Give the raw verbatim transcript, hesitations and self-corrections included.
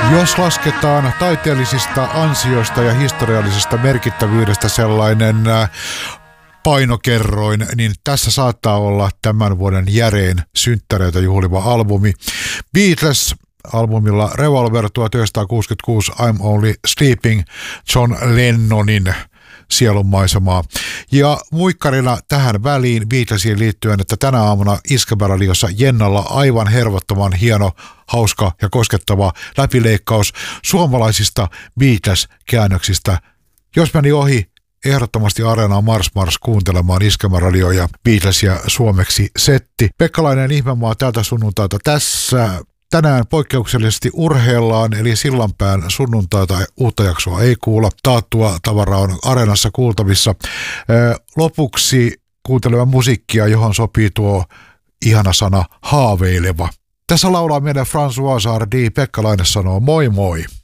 Jos lasketaan taiteellisista ansioista ja historiallisesta merkittävyydestä sellainen painokerroin, niin tässä saattaa olla tämän vuoden järein synttäreitä juhliva albumi. Beatles albumilla Revolver tuhatyhdeksänsataakuusikymmentäkuusi, I'm Only Sleeping, John Lennonin sielunmaisemaa. Ja muikkarina tähän väliin Beatlesiin liittyen, että tänä aamuna Iskelmä-radiossa Jennalla aivan hervottoman hieno, hauska ja koskettava läpileikkaus suomalaisista Beatles-käännöksistä. Jos meni ohi, ehdottomasti Areenaan Mars Mars kuuntelemaan Iskelmä-radioa ja Beatlesia suomeksi setti. Pekkalainen Ihmemaa tältä sunnuntaita tässä. Tänään poikkeuksellisesti urheillaan, eli Sillanpään sunnuntaita uutta jaksoa ei kuulla. Taattua tavaraa on Areenassa kuultavissa. Lopuksi kuuntelemme musiikkia, johon sopii tuo ihana sana haaveileva. Tässä laulaa meidän François Hardy. Pekkalainen sanoo moi moi.